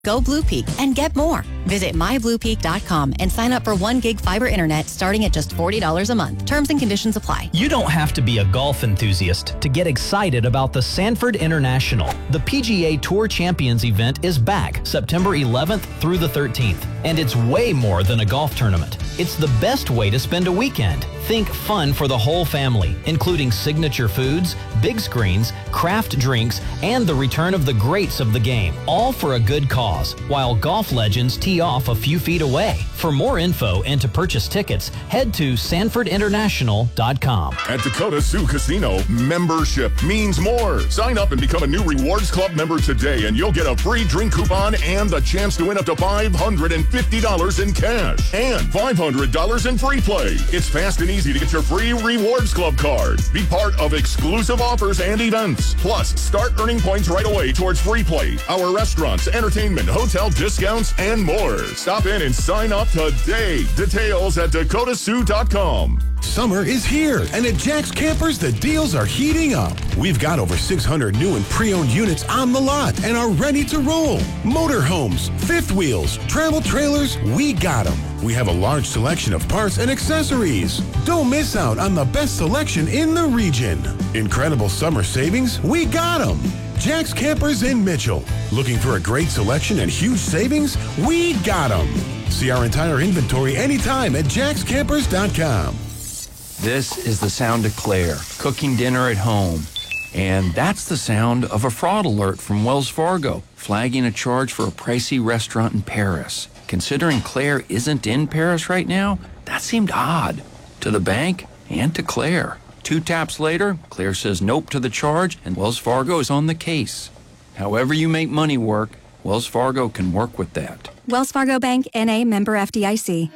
Go Blue Peak and get more. Visit mybluepeak.com and sign up for 1 gig fiber internet starting at just $40 a month. Terms and conditions apply. You don't have to be a golf enthusiast to get excited about the Sanford International. The PGA Tour Champions event is back September 11th through the 13th, and it's way more than a golf tournament. It's the best way to spend a weekend. Think fun for the whole family, including signature foods, big screens, craft drinks, and the return of the greats of the game, all for a good cause, while golf legends tee off a few feet away. For more info and to purchase tickets, head to sanfordinternational.com. At Dakota Sioux Casino, membership means more. Sign up and become a new Rewards Club member today, and you'll get a free drink coupon and the chance to win up to $550 in cash and $500 in free play. It's fast and easy to get your free Rewards Club card. Be part of exclusive offers and events. Plus, start earning points right away towards free play, our restaurants, entertainment, hotel discounts, and more. Stop in and sign up today. Details at dakotasioux.com. Summer is here, and at Jack's Campers, the deals are heating up. We've got over 600 new and pre-owned units on the lot and are ready to roll. Motorhomes, fifth wheels, travel trailers, we got them. We have a large selection of parts and accessories. Don't miss out on the best selection in the region. Incredible summer savings, we got them. Jack's Campers in Mitchell. Looking for a great selection and huge savings? We got them. See our entire inventory anytime at jackscampers.com. This is the sound of Claire, cooking dinner at home. And that's the sound of a fraud alert from Wells Fargo, flagging a charge for a pricey restaurant in Paris. Considering Claire isn't in Paris right now, that seemed odd to the bank and to Claire. 2 taps later, Claire says nope to the charge, and Wells Fargo is on the case. However you make money work, Wells Fargo can work with that. Wells Fargo Bank, N.A., member FDIC.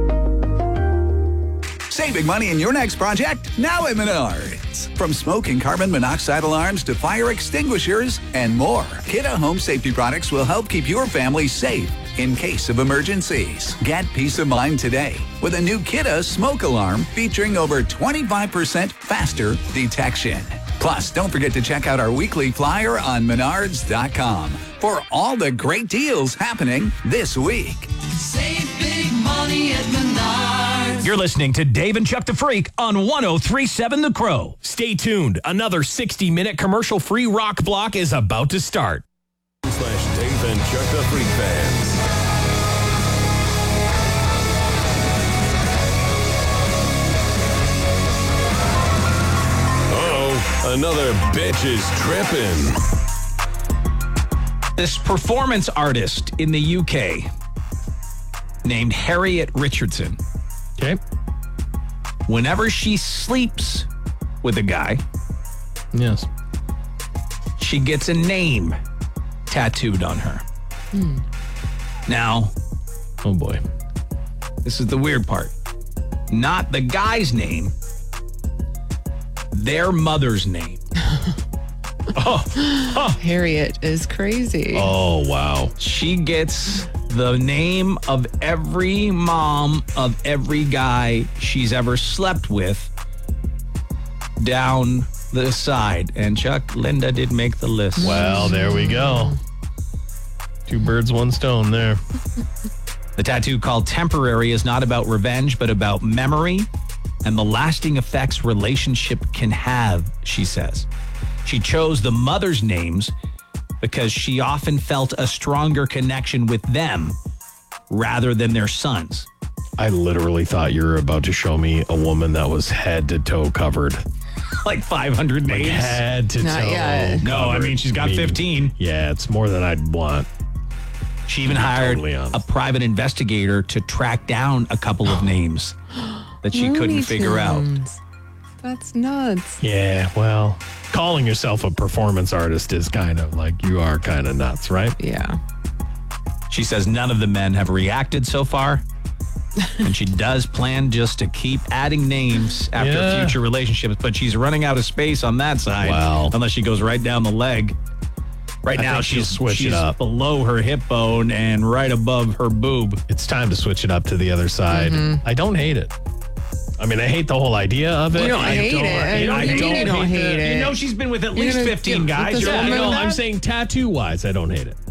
Saving money in your next project? Now at Menards. From smoke and carbon monoxide alarms to fire extinguishers and more, Kidde Home Safety products will help keep your family safe in case of emergencies. Get peace of mind today with a new Kidde smoke alarm featuring over 25% faster detection. Plus, don't forget to check out our weekly flyer on menards.com for all the great deals happening this week. Save big money at Menards. You're listening to Dave and Chuck the Freak on 103.7 The Crow. Stay tuned. Another 60-minute commercial-free rock block is about to start. /Dave and Chuck the Freak fans. Another bitch is tripping. This performance artist in the UK named Harriet Richardson. Okay. Whenever she sleeps with a guy, yes, she gets a name tattooed on her. Now, oh boy, this is the weird part. Not the guy's name, their mother's name. Harriet is crazy. Oh, wow. She gets the name of every mom of every guy she's ever slept with down the side. And Chuck, Linda did make the list. Well, there we go. 2 birds, 1 stone there. The tattoo, called Temporary, is not about revenge, but about memory and the lasting effects relationship can have, she says. She chose the mother's names because she often felt a stronger connection with them rather than their sons. I literally thought you were about to show me a woman that was head to toe covered. Like 500 names? Like head to Not toe. yet. No, I mean, she's got 15. Yeah, it's more than I'd want. She even hired Totally honest. a private investigator to track down a couple of names that she couldn't Looney figure out. Tunes. That's nuts. Yeah, well, calling yourself a performance artist is kind of like, you are kind of nuts, right? Yeah. She says none of the men have reacted so far. And she does plan just to keep adding names after future relationships, but she's running out of space on that side. Wow. Unless she goes right down the leg. Right now, she's it up. below her hip bone and right above her boob. It's time to switch it up to the other side. I don't hate it. I mean, I hate the whole idea of it. You don't hate it. I don't hate it. You know she's been with at least 15 guys. Yeah, woman no, that? I'm saying tattoo-wise, I don't hate it.